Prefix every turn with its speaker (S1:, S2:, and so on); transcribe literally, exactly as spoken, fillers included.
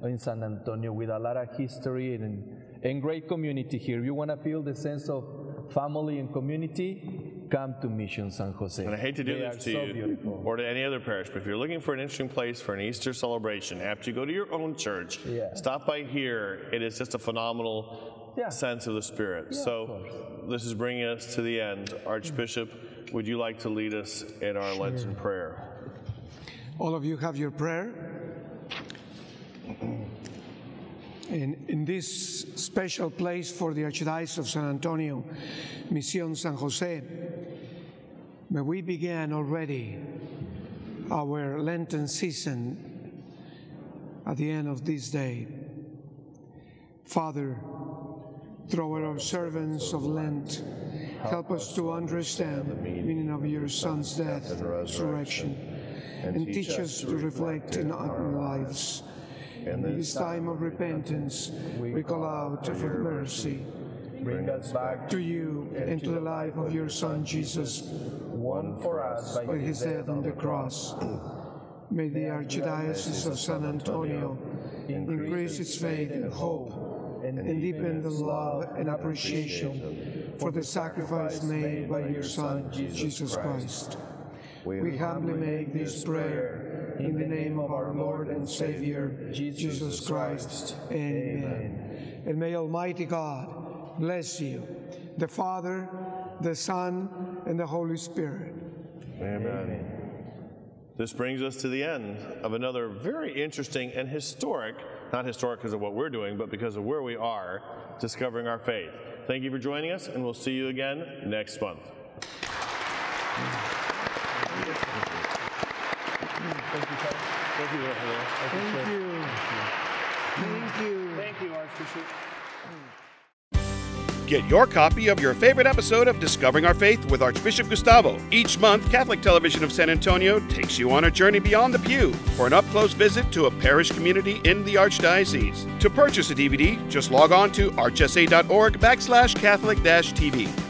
S1: in San Antonio with a lot of history and, and great community here. If you want to feel the sense of family and community, come to Mission San Jose.
S2: And I hate to do
S1: they
S2: this to
S1: so
S2: you
S1: beautiful.
S2: or to any other parish, but if you're looking for an interesting place for an Easter celebration, after you go to your own church,
S1: yeah.
S2: stop by here. It is just a phenomenal yeah. sense of the Spirit.
S1: Yeah,
S2: so this is bringing us to the end. Archbishop, would you like to lead us in our sure. Lenten prayer?
S3: All of you have your prayer. And in this special place for the Archdiocese of San Antonio, Mission San Jose, may we begin already our Lenten season at the end of this day. Father, through our observance of Lent, help us to understand the meaning of your Son's death and resurrection, and teach us to reflect in our lives. In this time of repentance, we call out for mercy. Bring us back to you and to the life of your Son Jesus, won for us by his death on the cross. May the Archdiocese of San Antonio increase its faith and hope, and deepen the love and appreciation for the sacrifice made by your Son Jesus Christ. We humbly make this prayer in the name of our Lord and Savior, Jesus Christ. Amen. And may Almighty God bless you, the Father, the Son, and the Holy Spirit.
S2: Amen. Amen. This brings us to the end of another very interesting and historic, not historic because of what we're doing, but because of where we are, discovering our faith. Thank you for joining us, and we'll see you again next month.
S1: Thank you. Thank you.
S3: Thank you. Thank you.
S2: Thank you, Archbishop.
S4: Get your copy of your favorite episode of Discovering Our Faith with Archbishop Gustavo. Each month, Catholic Television of San Antonio takes you on a journey beyond the pew for an up-close visit to a parish community in the Archdiocese. To purchase a D V D, just log on to archsa.org backslash Catholic dash TV.